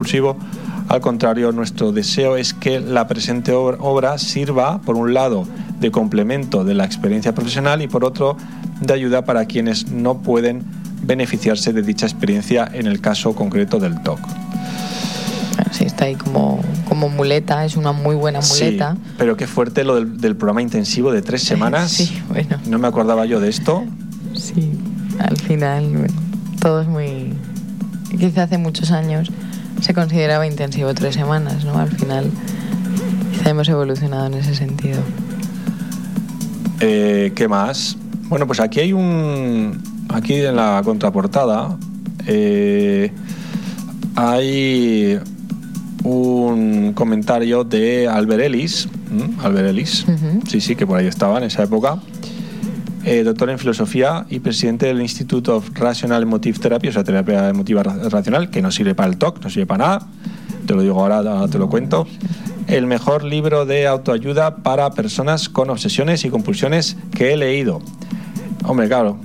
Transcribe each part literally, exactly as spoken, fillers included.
compulsivo. Al contrario, nuestro deseo es que la presente obra sirva, por un lado, de complemento de la experiencia profesional y, por otro, de ayuda para quienes no pueden beneficiarse de dicha experiencia en el caso concreto del T O C. Sí, está ahí como, como muleta, es una muy buena muleta. Sí, pero qué fuerte lo del, del programa intensivo de tres semanas. Sí, bueno. No me acordaba yo de esto. Sí, al final, bueno, todo es muy... Quizá hace muchos años se consideraba intensivo tres semanas, ¿no? Al final, quizá hemos evolucionado en ese sentido. Eh, ¿Qué más? Bueno, pues aquí hay un... Aquí en la contraportada eh, hay un comentario de Albert Ellis. ¿Mm? Albert Ellis, uh-huh. sí, sí, que por ahí estaba en esa época. Eh, doctor en filosofía y presidente del Institute of Rational Emotive Therapy, o sea, terapia emotiva racional, que no sirve para el T O C, no sirve para nada. Te lo digo ahora, te lo cuento. El mejor libro de autoayuda para personas con obsesiones y compulsiones que he leído. Hombre, claro.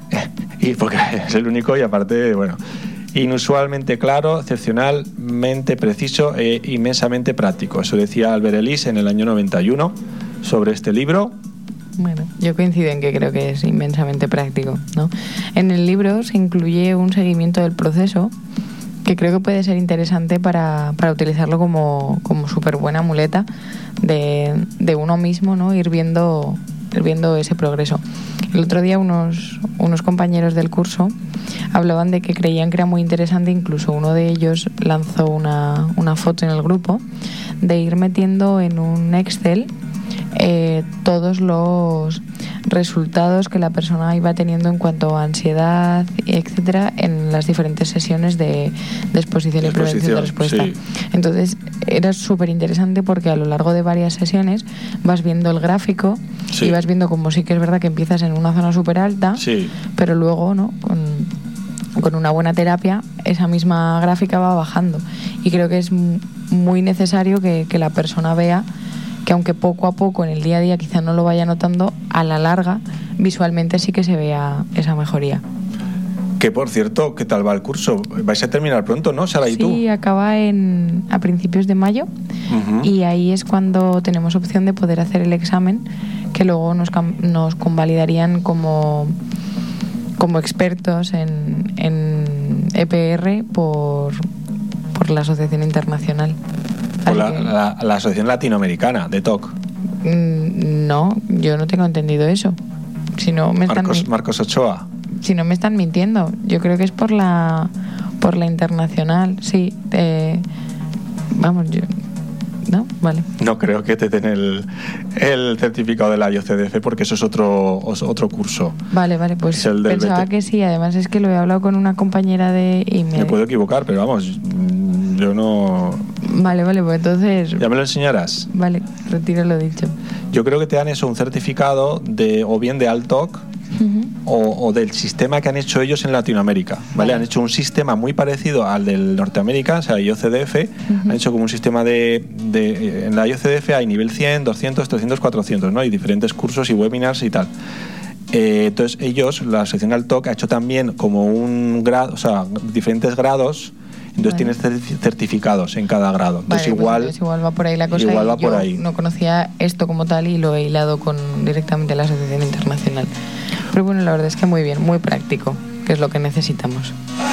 Y porque es el único y aparte, bueno, inusualmente claro, excepcionalmente preciso e inmensamente práctico. Eso decía Albert Ellis en el año noventa y uno sobre este libro. Bueno, yo coincido en que creo que es inmensamente práctico, ¿no? En el libro se incluye un seguimiento del proceso que creo que puede ser interesante para, para utilizarlo como, como súper buena muleta de, de uno mismo, ¿no? Ir viendo, ir viendo ese progreso. El otro día unos, unos compañeros del curso hablaban de que creían que era muy interesante, incluso uno de ellos lanzó una, una foto en el grupo, de ir metiendo en un Excel eh, todos los resultados que la persona iba teniendo en cuanto a ansiedad, etcétera, en las diferentes sesiones de, de exposición y prevención de respuesta. Sí. Entonces era súper interesante porque a lo largo de varias sesiones vas viendo el gráfico, sí, y vas viendo como sí que es verdad que empiezas en una zona súper alta, sí, pero luego, ¿no?, con, con una buena terapia esa misma gráfica va bajando, y creo que es muy necesario que, que la persona vea que aunque poco a poco en el día a día quizá no lo vaya notando, a la larga visualmente sí que se vea esa mejoría. Que por cierto, ¿qué tal va el curso? Vais a terminar pronto, ¿no, Sara, y sí, tú? Sí, acaba en, a principios de mayo, uh-huh, y ahí es cuando tenemos opción de poder hacer el examen, que luego nos, nos convalidarían como, como expertos en, en E P R por, por la Asociación Internacional. Por la, la, la Asociación Latinoamericana de T O C. No, yo no tengo entendido eso. Si no me están Marcos, Marcos Ochoa. Si no me están mintiendo, yo creo que es por la por la internacional, sí. Eh, vamos, yo no, vale. No creo que te den el, el certificado de la I O C D F porque eso es otro otro curso. Vale, vale, pues el pensaba B T. Que sí. Además es que lo he hablado con una compañera de y me... me puedo equivocar, pero vamos, yo no. Vale, vale, pues entonces... ¿Ya me lo enseñarás? Vale, retiro lo dicho. Yo creo que te dan eso, un certificado de o bien de Altoc, uh-huh, o, o del sistema que han hecho ellos en Latinoamérica, ¿vale? Vale. Han hecho un sistema muy parecido al del Norteamérica, o sea, I O C D F, uh-huh, han hecho como un sistema de, de... En la I O C D F hay nivel cien, doscientos, trescientos, cuatrocientos, ¿no? Hay diferentes cursos y webinars y tal. Eh, entonces ellos, la asociación Altoc, ha hecho también como un grado, o sea, diferentes grados. Entonces vale, tienes certificados en cada grado. Entonces vale, igual, pues igual va por ahí la cosa. Igual va y yo por ahí. No conocía esto como tal y lo he hilado con directamente la Asociación Internacional. Pero bueno, la verdad es que muy bien, muy práctico, que es lo que necesitamos.